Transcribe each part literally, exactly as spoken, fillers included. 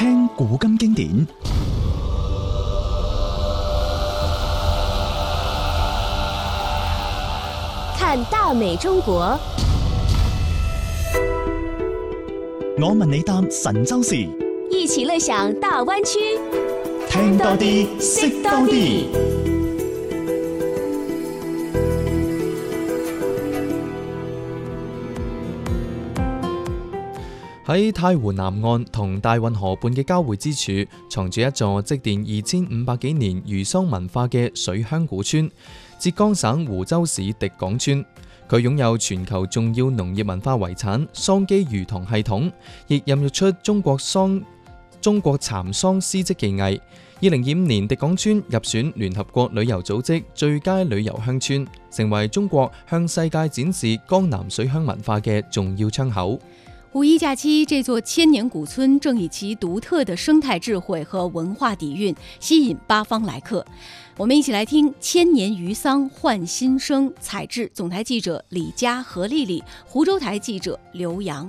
聽古今經典， 看大美中國。 我問你答神州事， 一起樂享大灣區， 聽多啲，識多啲。 喺太湖南岸同大運河畔嘅交匯之處，藏住一座積澱二千五百幾年魚桑文化嘅水鄉古村——浙江省湖州市迪崗村。佢擁有全球重要農業文化遺產桑基魚塘系統，亦孕育出中國桑中國蠶桑絲織技藝。二零二五年，迪崗村入選聯合國旅遊組織最佳旅遊鄉村，成為中國向世界展示江南水鄉文化嘅重要窗口。 五一假期，這座千年古村正以其獨特的生態智慧和文化底蘊吸引八方來客。我們一起來聽《千年魚桑換新生》，採製總台記者李佳、何麗麗，湖州台記者劉洋。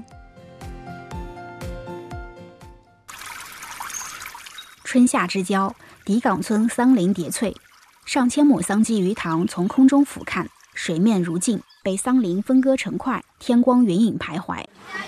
春夏之交，迪崗村桑林疊翠，上千畝桑基魚塘從空中俯瞰，水面如鏡，被桑林分割成塊，天光雲影徘徊。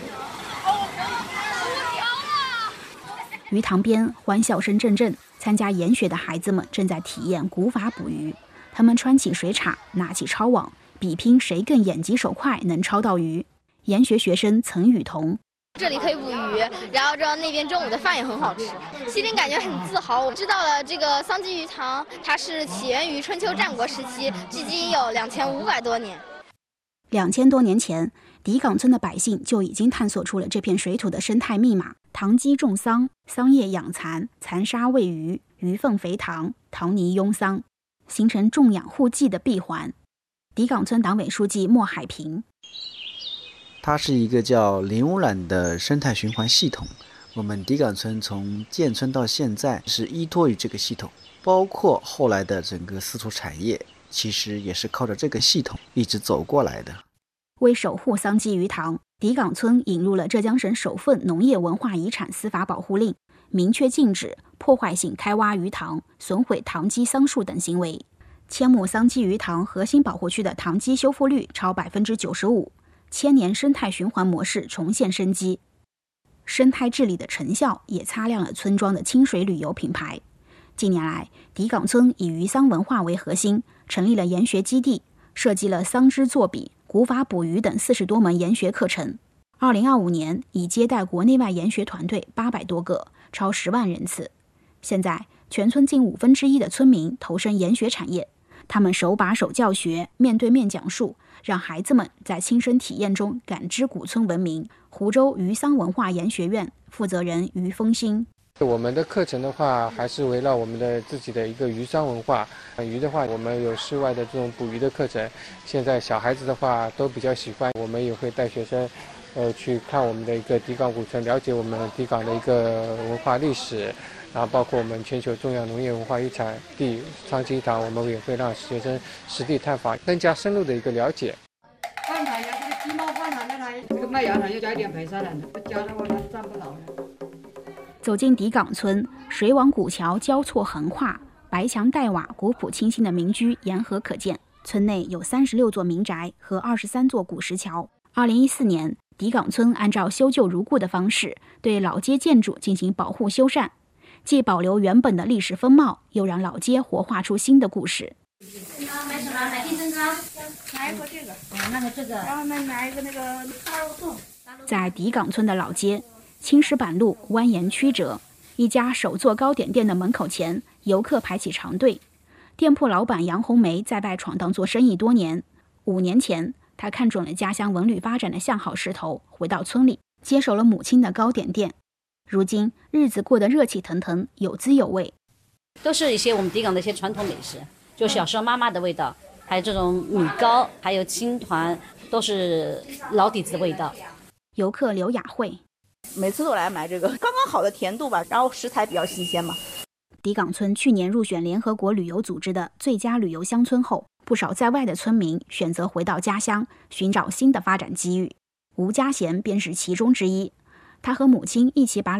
魚塘邊歡笑聲陣陣，參加研學的孩子們正在體驗古法捕魚。他們穿起水叉，拿起抄網，比拼誰更眼疾手快，能抄到魚。研學學生岑雨桐： 這裡可以捕魚，然後知道那邊中午的飯也很好吃，心裡感覺很自豪。我知道了，這個桑基魚塘它是起源於春秋戰國時期，距今有兩千五百多年。 兩千多年前，迪崗村的百姓就已經探索出了這片水土的生態密碼：塘基種桑，桑葉養蠶，蠶沙餵魚，魚糞肥塘，塘泥擁桑，形成種養護祭的閉環。迪崗村黨委書記莫海平： 它是一個叫零污染的生態循環系統。我們迪崗村從建村到現在是依托於這個系統，包括後來的整個絲綢產業，其實也是靠着這個系統一直走過來的。 為守護桑基魚塘，迪崗村引入了浙江省首份農業文化遺產司法保護令，明確禁止破壞性開挖魚塘、損毀塘基桑樹等行為。千畝桑基魚塘核心保護區的塘基修復率超百分之九十五，千年生態循環模式重現生機。生態治理的成效也擦亮了村莊的清水旅遊品牌。近年來，迪崗村以魚桑文化為核心，成立了研學基地，設計了桑織作筆、古法捕魚等四十多門研學課程。二零二五年已接待國內外研學團隊八百多個，超十萬人次。現在，全村近五分之一的村民投身研學產業，他們手把手教學，面對面講述，讓孩子們在親身體驗中感知古村文明。湖州魚桑文化研學院負責人於峰興： 我們的課程的話，還是圍繞我們的自己的一個魚桑文化。魚的話，我們有室外的這種捕魚的課程。現在小孩子的話都比較喜歡，我們也會帶學生，呃，去看我們的一個迪崗古村，了解我們迪崗的一個文化歷史。然後包括我們全球重要農業文化遺產地桑基魚塘，我們也會讓學生實地探訪，更加深入的一個了解。 換台呀，這個雞毛換台那台，這個麥芽糖要加一點白砂糖的，不加的話它站不牢了。 走進迪崗村，水網古橋交錯橫跨，白牆黛瓦，古樸清新的民居沿河可見。村內有三十六座民宅和二十三座古石橋。二零一四年，迪崗村按照修舊如故的方式，對老街建築進行保護修繕，既保留原本的歷史風貌，又讓老街活化出新的故事。 買什麼？買金針糕，買一個這個，哦，那個這個，然後呢買一個那個大肉粽。 在迪崗村的老街，青石板路蜿蜒曲折，一家手做糕點店的門口前，遊客排起長隊。店鋪老闆楊紅梅在外闖蕩做生意多年，五年前，她看準了家鄉文旅發展的向好勢頭，回到村裡接手了母親的糕點店。如今日子過得熱氣騰騰，有滋有味。 都是一些我們迪崗的一些傳統美食，就小時候媽媽的味道，還有這種米糕，還有青團，都是老底子的味道。 遊客劉雅慧： 每次都來買這個，剛剛好的甜度吧，然後食材比較新鮮嘛。 迪崗村去年入選聯合國旅遊組織的最佳旅遊鄉村後，不少在外的村民選擇回到家鄉，尋找新的發展機遇。吳家賢便是其中之一。他和母親一起把